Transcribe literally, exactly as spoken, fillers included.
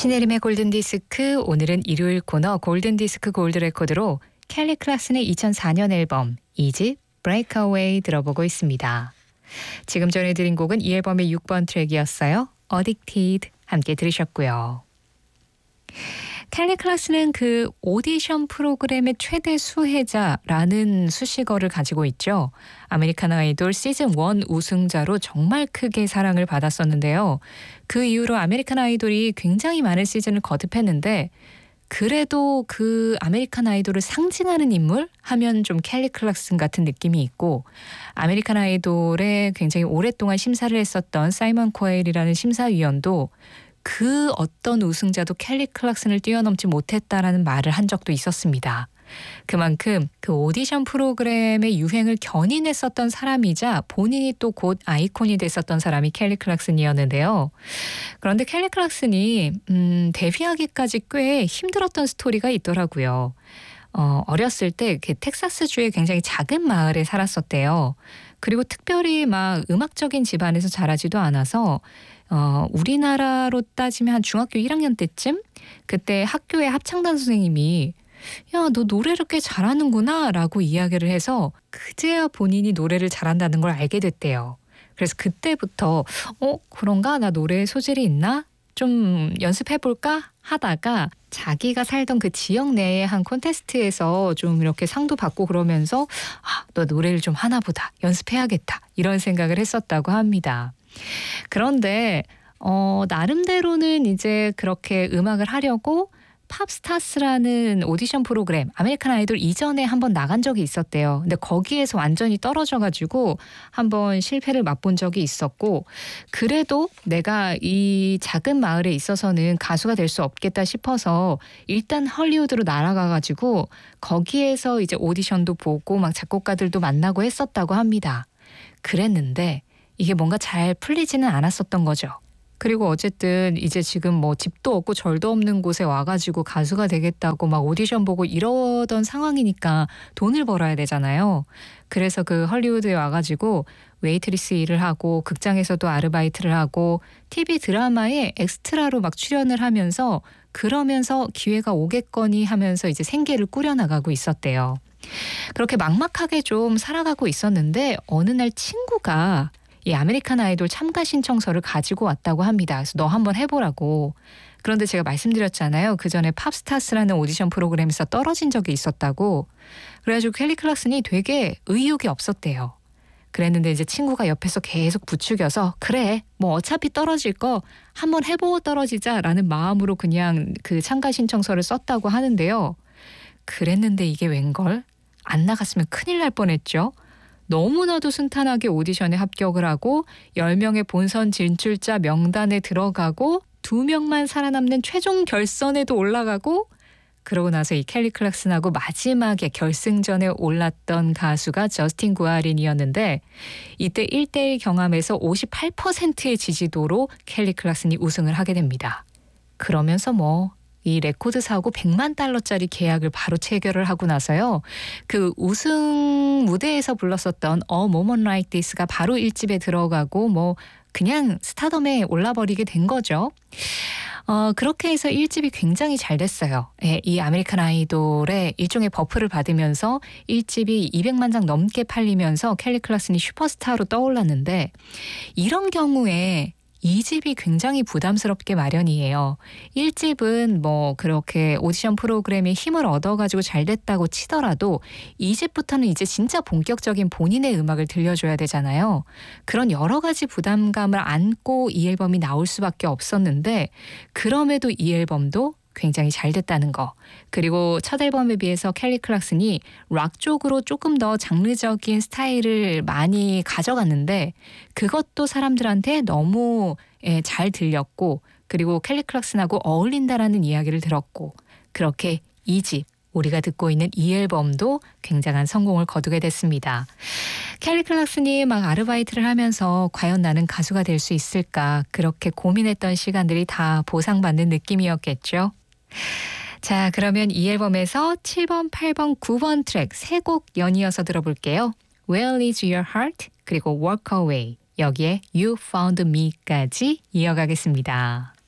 신혜림의 골든디스크, 오늘은 일요일 코너 골든디스크 골드레코드로 켈리 클락슨의 이천사 년 앨범 이 집 Breakaway 들어보고 있습니다. 지금 전해드린 곡은 이 앨범의 육 번 트랙이었어요. Addicted 함께 들으셨고요. 켈리 클락슨은 그 오디션 프로그램의 최대 수혜자라는 수식어를 가지고 있죠. 아메리칸 아이돌 시즌 일 우승자로 정말 크게 사랑을 받았었는데요. 그 이후로 아메리칸 아이돌이 굉장히 많은 시즌을 거듭했는데 그래도 그 아메리칸 아이돌을 상징하는 인물 하면 좀 켈리 클락슨 같은 느낌이 있고, 아메리칸 아이돌에 굉장히 오랫동안 심사를 했었던 사이먼 코엘이라는 심사위원도 그 어떤 우승자도 켈리 클락슨을 뛰어넘지 못했다라는 말을 한 적도 있었습니다. 그만큼 그 오디션 프로그램의 유행을 견인했었던 사람이자 본인이 또 곧 아이콘이 됐었던 사람이 켈리 클락슨이었는데요. 그런데 켈리 클락슨이 음, 데뷔하기까지 꽤 힘들었던 스토리가 있더라고요. 어, 어렸을 때 그 텍사스주의 굉장히 작은 마을에 살았었대요. 그리고 특별히 막 음악적인 집안에서 자라지도 않아서 어, 우리나라로 따지면 한 중학교 일 학년 때쯤, 그때 학교의 합창단 선생님이 야, 너 노래를 꽤 잘하는구나 라고 이야기를 해서 그제야 본인이 노래를 잘한다는 걸 알게 됐대요. 그래서 그때부터 어 그런가, 나 노래에 소질이 있나, 좀 연습해볼까 하다가 자기가 살던 그 지역 내의 한 콘테스트에서 좀 이렇게 상도 받고 그러면서 아, 너 노래를 좀 하나 보다, 연습해야겠다, 이런 생각을 했었다고 합니다. 그런데 어, 나름대로는 이제 그렇게 음악을 하려고 팝스타스라는 오디션 프로그램, 아메리칸 아이돌 이전에 한번 나간 적이 있었대요. 근데 거기에서 완전히 떨어져가지고 한번 실패를 맛본 적이 있었고, 그래도 내가 이 작은 마을에 있어서는 가수가 될 수 없겠다 싶어서 일단 헐리우드로 날아가가지고 거기에서 이제 오디션도 보고 막 작곡가들도 만나고 했었다고 합니다. 그랬는데 이게 뭔가 잘 풀리지는 않았었던 거죠. 그리고 어쨌든 이제 지금 뭐 집도 없고 절도 없는 곳에 와가지고 가수가 되겠다고 막 오디션 보고 이러던 상황이니까 돈을 벌어야 되잖아요. 그래서 그 헐리우드에 와가지고 웨이트리스 일을 하고 극장에서도 아르바이트를 하고 티비 드라마에 엑스트라로 막 출연을 하면서, 그러면서 기회가 오겠거니 하면서 이제 생계를 꾸려나가고 있었대요. 그렇게 막막하게 좀 살아가고 있었는데 어느 날 친구가 이 아메리칸 아이돌 참가 신청서를 가지고 왔다고 합니다. 그래서 너 한번 해보라고. 그런데 제가 말씀드렸잖아요. 그 전에 팝스타스라는 오디션 프로그램에서 떨어진 적이 있었다고. 그래가지고 켈리 클락슨이 되게 의욕이 없었대요. 그랬는데 이제 친구가 옆에서 계속 부추겨서 그래, 뭐 어차피 떨어질 거 한번 해보고 떨어지자라는 마음으로 그냥 그 참가 신청서를 썼다고 하는데요. 그랬는데 이게 웬걸? 안 나갔으면 큰일 날 뻔했죠. 너무나도 순탄하게 오디션에 합격을 하고 열 명의 본선 진출자 명단에 들어가고 두 명만 살아남는 최종 결선에도 올라가고, 그러고 나서 이 켈리 클락슨하고 마지막에 결승전에 올랐던 가수가 저스틴 구아린이었는데, 이때 일 대일 경합에서 오십팔 퍼센트의 지지도로 켈리 클락슨이 우승을 하게 됩니다. 그러면서 뭐 이 레코드사하고 백만 달러짜리 계약을 바로 체결을 하고 나서요, 그 우승 무대에서 불렀었던 A Moment Like This가 바로 일 집에 들어가고 뭐 그냥 스타덤에 올라버리게 된 거죠. 어, 그렇게 해서 일 집이 굉장히 잘 됐어요. 예, 이 아메리칸 아이돌의 일종의 버프를 받으면서 일 집이 이백만 장 넘게 팔리면서 켈리 클락슨이 슈퍼스타로 떠올랐는데, 이런 경우에 이 집이 굉장히 부담스럽게 마련이에요. 일 집은 뭐 그렇게 오디션 프로그램에 힘을 얻어가지고 잘 됐다고 치더라도 이 집부터는 이제 진짜 본격적인 본인의 음악을 들려줘야 되잖아요. 그런 여러 가지 부담감을 안고 이 앨범이 나올 수밖에 없었는데, 그럼에도 이 앨범도 굉장히 잘 됐다는 거. 그리고 첫 앨범에 비해서 켈리 클락슨이 락 쪽으로 조금 더 장르적인 스타일을 많이 가져갔는데 그것도 사람들한테 너무 예, 잘 들렸고, 그리고 켈리 클락슨하고 어울린다라는 이야기를 들었고, 그렇게 이 집, 우리가 듣고 있는 이 앨범도 굉장한 성공을 거두게 됐습니다. 켈리 클락슨이 막 아르바이트를 하면서 과연 나는 가수가 될 수 있을까, 그렇게 고민했던 시간들이 다 보상받는 느낌이었겠죠. 자, 그러면 이 앨범에서 칠 번, 팔 번, 구 번 트랙 세 곡 연이어서 들어볼게요. Where is your heart? 그리고 Walk away. 여기에 You found me까지 이어가겠습니다.